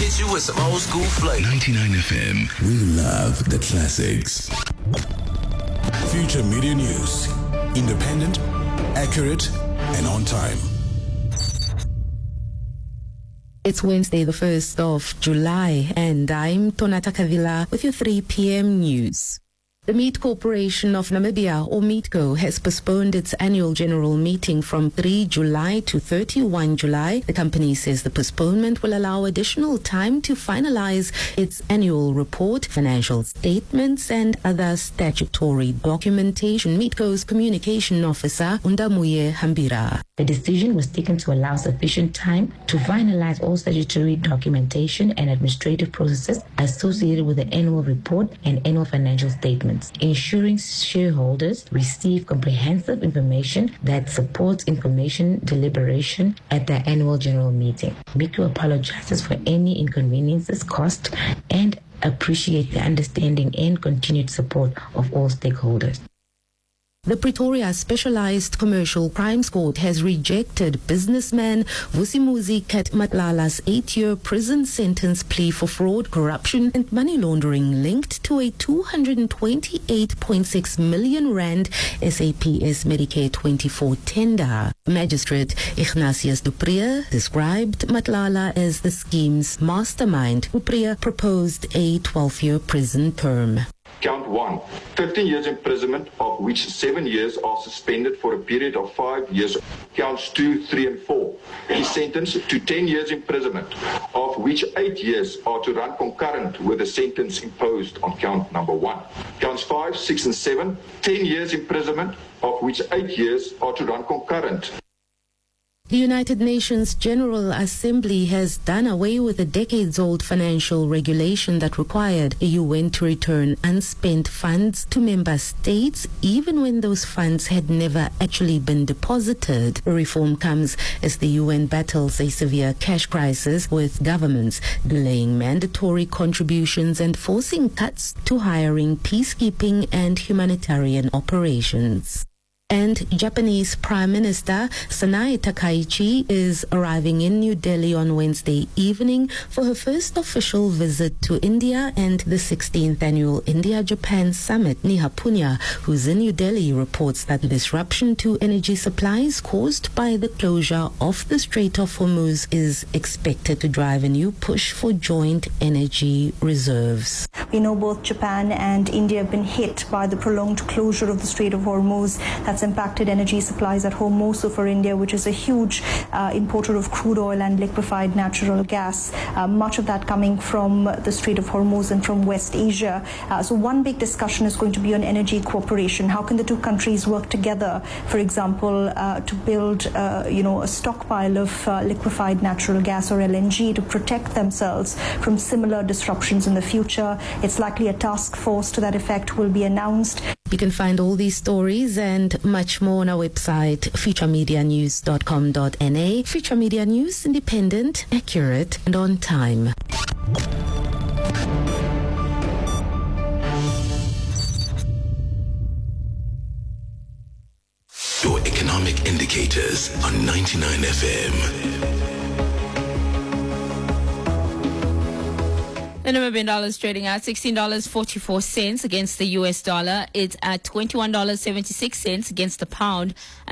hit you with some old school flavor. 99 FM. We love the classics. Future Media News. Independent, accurate, and on time. It's Wednesday, the 1st of July, and I'm Tonata Kavila with your 3 p.m. news. The Meat Corporation of Namibia, or Meatco, has postponed its annual general meeting from 3 July to 31 July. The company says the postponement will allow additional time to finalize its annual report, financial statements, and other statutory documentation. Meatco's communication officer, Undamuye Hambira. The decision was taken to allow sufficient time to finalize all statutory documentation and administrative processes associated with the annual report and annual financial statements, ensuring shareholders receive comprehensive information that supports information deliberation at the annual general meeting. Meatco apologizes for any inconveniences caused and appreciates the understanding and continued support of all stakeholders. The Pretoria Specialized Commercial Crimes Court has rejected businessman Vusimuzi Kat Matlala's 8-year prison sentence plea for fraud, corruption, and money laundering linked to a 228.6 million rand SAPS Medicare 24 tender. Magistrate Ignatius Dupree described Matlala as the scheme's mastermind. Dupree proposed a 12-year prison term. Count 1, 15 years imprisonment, of which 7 years are suspended for a period of 5 years. Counts 2, 3, and 4. He sentenced to 10 years imprisonment, of which 8 years are to run concurrent with the sentence imposed on count number 1. Counts 5, 6, and 7, 10 years imprisonment, of which 8 years are to run concurrent. The United Nations General Assembly has done away with a decades-old financial regulation that required the UN to return unspent funds to member states, even when those funds had never actually been deposited. The reform comes as the UN battles a severe cash crisis, with governments delaying mandatory contributions and forcing cuts to hiring, peacekeeping, and humanitarian operations. And Japanese Prime Minister Sanae Takaichi is arriving in New Delhi on Wednesday evening for her first official visit to India and the 16th annual India-Japan Summit. Niha Punya, who's in New Delhi, reports that the disruption to energy supplies caused by the closure of the Strait of Hormuz is expected to drive a new push for joint energy reserves. We know both Japan and India have been hit by the prolonged closure of the Strait of Hormuz. That's impacted energy supplies at home, more so for India, which is a huge importer of crude oil and liquefied natural gas, much of that coming from the Strait of Hormuz and from West Asia. So one big discussion is going to be on energy cooperation. How can the two countries work together, for example, to build a stockpile of liquefied natural gas or LNG to protect themselves from similar disruptions in the future? It's likely a task force to that effect will be announced. You can find all these stories and much more on our website, futuremedianews.com.na. Future Media News, independent, accurate, and on time. Your economic indicators on 99 FM. The Namibian dollar is trading at $16.44 against the US dollar. It's at $21.76 against the pound.